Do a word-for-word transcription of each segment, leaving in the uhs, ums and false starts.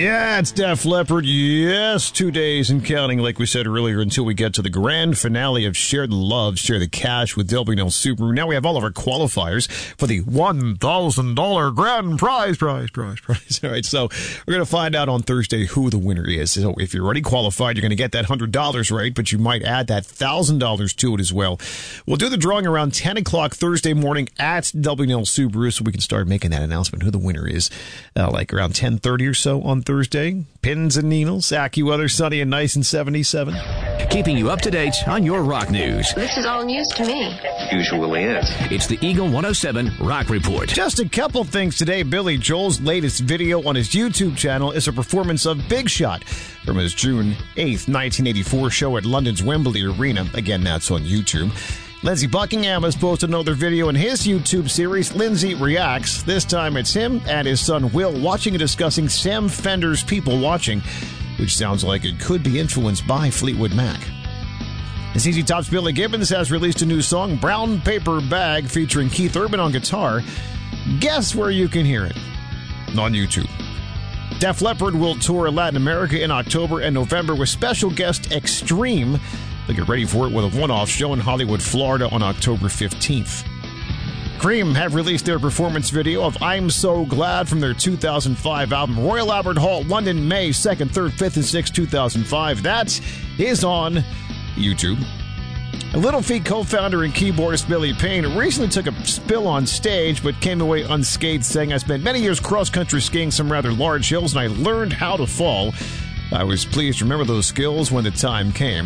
Yeah, it's Def Leppard. Yes, two days and counting, like we said earlier, until we get to the grand finale of Share the Love, Share the Cash with W N L Subaru. Now we have all of our qualifiers for the one thousand dollars grand prize, prize, prize, prize. All right, so we're going to find out on Thursday who the winner is. So if you're already qualified, you're going to get that one hundred dollars, right? But you might add that one thousand dollars to it as well. We'll do the drawing around ten o'clock Thursday morning at W N L Subaru, so we can start making that announcement who the winner is, uh, like around ten thirty or so on Thursday. Pins and needles, AccuWeather, sunny and nice and seventy-seven. Keeping you up to date on your rock news. This is all news to me. Usually is. It's the Eagle one oh seven Rock Report. Just a couple things today. Billy Joel's latest video on his YouTube channel is a performance of Big Shot from his June eighth, nineteen eighty-four show at London's Wembley Arena. Again, that's on YouTube. Lindsey Buckingham has posted another video in his YouTube series, Lindsey Reacts. This time it's him and his son Will watching and discussing Sam Fender's People Watching, which sounds like it could be influenced by Fleetwood Mac. Z Z Top's Billy Gibbons has released a new song, Brown Paper Bag, featuring Keith Urban on guitar. Guess where you can hear it? On YouTube. Def Leppard will tour Latin America in October and November with special guest Extreme. They'll get ready for it with a one-off show in Hollywood, Florida on October fifteenth. Cream have released their performance video of I'm So Glad from their two thousand five album, Royal Albert Hall, London, May second, third, fifth, and sixth, two thousand five. That is on YouTube. Little Feat co-founder and keyboardist Billy Payne recently took a spill on stage, but came away unscathed, saying, I spent many years cross-country skiing some rather large hills, and I learned how to fall. I was pleased to remember those skills when the time came.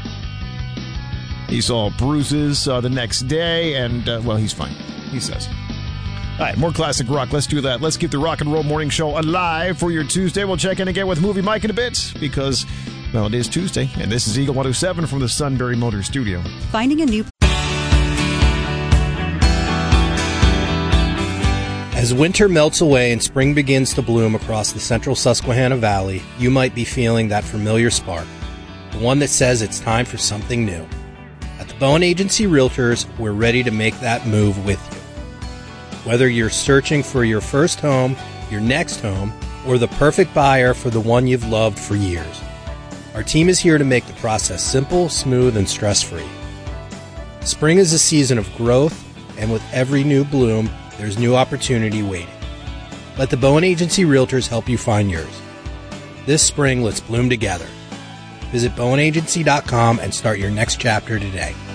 He saw bruises uh, the next day, and, uh, well, he's fine, he says. All right, more classic rock. Let's do that. Let's keep the Rock and Roll Morning Show alive for your Tuesday. We'll check in again with Movie Mike in a bit, because, well, it is Tuesday, and this is Eagle one oh seven from the Sunbury Motor Studio. Finding a new... As winter melts away and spring begins to bloom across the central Susquehanna Valley, you might be feeling that familiar spark, the one that says it's time for something new. At the Bowen Agency Realtors, we're ready to make that move with you. Whether you're searching for your first home, your next home, or the perfect buyer for the one you've loved for years, our team is here to make the process simple, smooth, and stress-free. Spring is a season of growth, and with every new bloom, there's new opportunity waiting. Let the Bowen Agency Realtors help you find yours. This spring, let's bloom together. Visit bowen agency dot com and start your next chapter today.